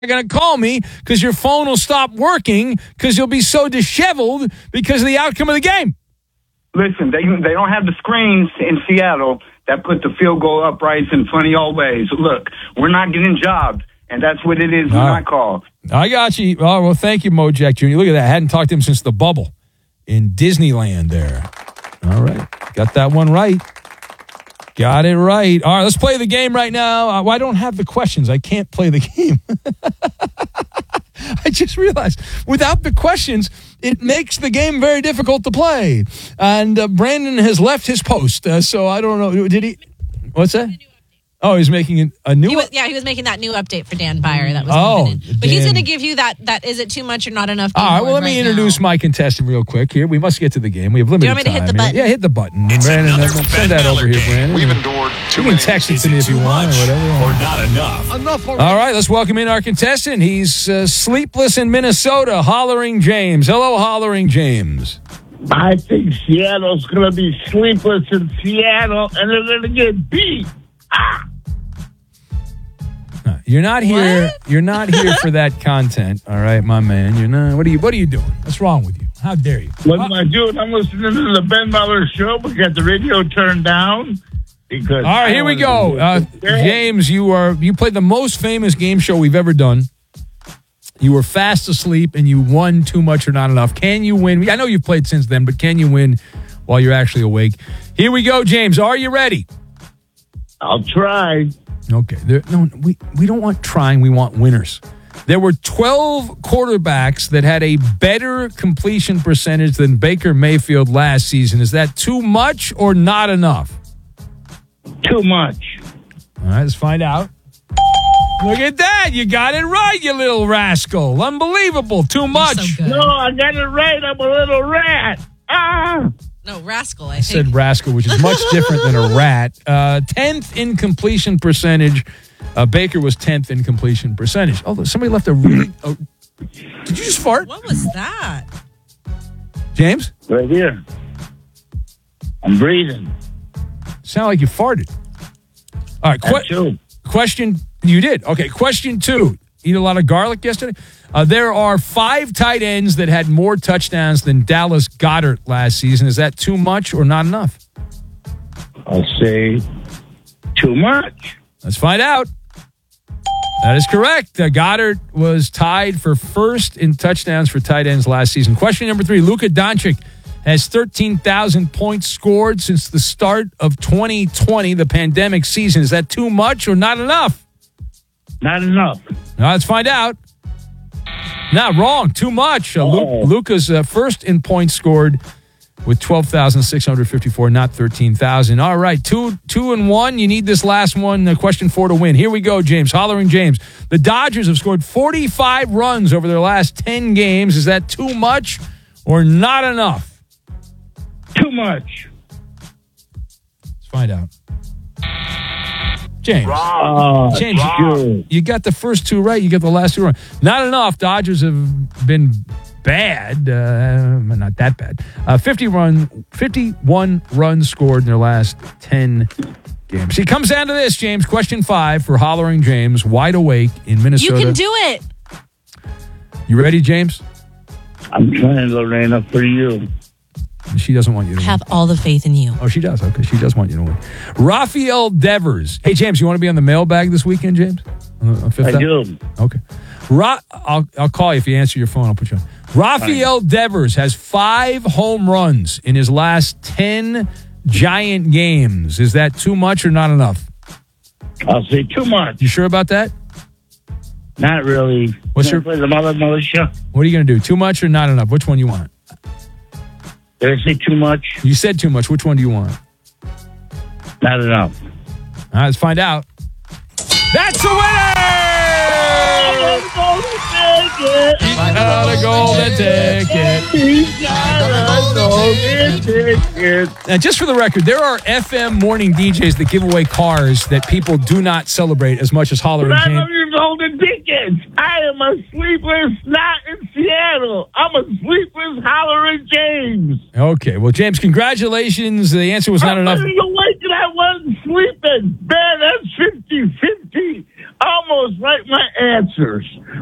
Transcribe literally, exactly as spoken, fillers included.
going to call me because your phone will stop working because you'll be so disheveled because of the outcome of the game. Listen, they they don't have the screens in Seattle that put the field goal uprights in funny old ways. Look, we're not getting jobbed, and that's what it is when I call. I got you. Oh, well, thank you, Mojack Junior Look at that. I hadn't talked to him since the bubble in Disneyland there. All right. Got that one right. Got it right. All right, let's play the game right now. Uh, well, I don't have the questions. I can't play the game. I just realized without the questions, it makes the game very difficult to play. And uh, Brandon has left his post, uh, so I don't know. Did he? What's that? Oh, he's making a, a new. He was, yeah, he was making that new update for Dan Byer. That was oh, in. But Dan. he's going to give you that. That is it too much or not enough? All right. Well, let me right introduce now. my contestant real quick here. We must get to the game. We have limited Do you want me to time. hit the button? Yeah, hit the button. It's Brandon, another send Ben that over Maller here, game. Brandon. We've endured too You can many. text it Is to me it if you too want much or whatever. or not enough. Enough already. All right, let's welcome in our contestant. He's uh, sleepless in Minnesota, Hollering James. Hello, Hollering James. I think Seattle's going to be sleepless in Seattle, and they're going to get beat. Ah! You're not here. What? You're not here for that content. All right, my man. You're not. What are you? What are you doing? What's wrong with you? How dare you? What am I doing? I'm listening to the Ben Maller show. We got the radio turned down. Because All right, here we go. Uh, James, you are you played the most famous game show we've ever done. You were fast asleep and you won too much or not enough. Can you win? I know you've played since then, but can you win while you're actually awake? Here we go, James. Are you ready? I'll try. Okay. There, no, we, we don't want trying. We want winners. There were twelve quarterbacks that had a better completion percentage than Baker Mayfield last season. Is that too much or not enough? Too much. All right, let's find out. Look at that. You got it right, you little rascal. Unbelievable. Too much. So good. No, I got it right. I'm a little rat. Ah! No, rascal. I, I think. said rascal, which is much different than a rat. Uh, tenth in completion percentage. Uh, Baker was tenth in completion percentage. Oh, somebody left a really... Oh, did you just fart? What was that? James? Right here. I'm breathing. Sound like you farted. All right, That's que- true. question... You did. Okay, question two. Eat a lot of garlic yesterday? Uh, there are five tight ends that had more touchdowns than Dallas Goedert last season. Is that too much or not enough? I'll say too much. Let's find out. That is correct. Uh, Goddard was tied for first in touchdowns for tight ends last season. Question number three. Luka Doncic has thirteen thousand points scored since the start of twenty twenty, the pandemic season. Is that too much or not enough? Not enough. Now let's find out. Not wrong. Too much. Uh, Lu- Oh. Luka's uh, first in points scored with twelve thousand six hundred fifty-four, not thirteen thousand. All right, two, two and one. You need this last one, uh, question four, to win. Here we go, James. Hollering James. The Dodgers have scored forty-five runs over their last ten games. Is that too much or not enough? Too much. Let's find out. James. Uh, James, sure. you, you got the first two right. You got the last two wrong. Not enough. Dodgers have been bad. Uh, not that bad. Uh, fifty run, fifty-one runs scored in their last ten games. He comes down to this, James. Question five for Hollering James, wide awake in Minnesota. You can do it. You ready, James? I'm trying, Lorena, for you. She doesn't want you to I win. have all the faith in you. Oh, she does. Okay, she does want you to win. Raphael Devers. Hey, James, you want to be on the mailbag this weekend, James? On, on Fifth I Ave? do. Okay. Ra- I'll, I'll call you if you answer your phone. I'll put you on. Raphael Devers has five home runs in his last ten Giant games. Is that too much or not enough? I'll say too much. You sure about that? Not really. What's Can I your- play the Mother Militia? What are you going to do? Too much or not enough? Which one do you want? Did I say too much? You said too much. Which one do you want? Not enough. All right, let's find out. That's the winner! He's got a golden ticket. He's got a golden ticket. Now, just for the record, there are F M morning D Js that give away cars that people do not celebrate as much as Holler But and I James. don't use golden tickets. I am a sleepless not in Seattle. I'm a sleepless Hollering James. Okay, well, James, congratulations. The answer was not I enough. wasn't awake and I wasn't sleeping. Man, that's fifty-fifty. almost like my answers.